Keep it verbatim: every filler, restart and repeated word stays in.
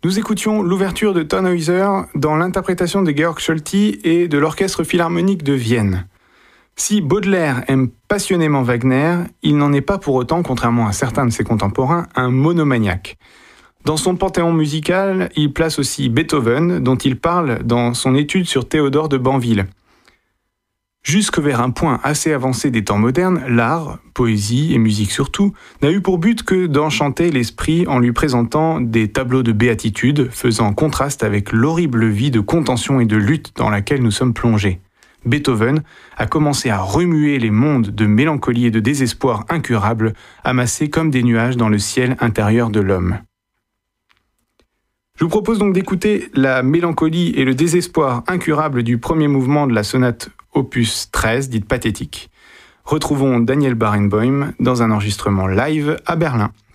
Nous écoutions l'ouverture de Tannhäuser dans l'interprétation de Georg Scholti et de l'Orchestre Philharmonique de Vienne. Si Baudelaire aime passionnément Wagner, il n'en est pas pour autant, contrairement à certains de ses contemporains, un monomaniaque. Dans son panthéon musical, il place aussi Beethoven, dont il parle dans son étude sur Théodore de Banville. Jusque vers un point assez avancé des temps modernes, l'art, poésie et musique surtout, n'a eu pour but que d'enchanter l'esprit en lui présentant des tableaux de béatitude faisant contraste avec l'horrible vie de contention et de lutte dans laquelle nous sommes plongés. Beethoven a commencé à remuer les mondes de mélancolie et de désespoir incurable, amassés comme des nuages dans le ciel intérieur de l'homme. Je vous propose donc d'écouter la mélancolie et le désespoir incurable du premier mouvement de la sonate opus treize, dite pathétique. Retrouvons Daniel Barenboim dans un enregistrement live à Berlin.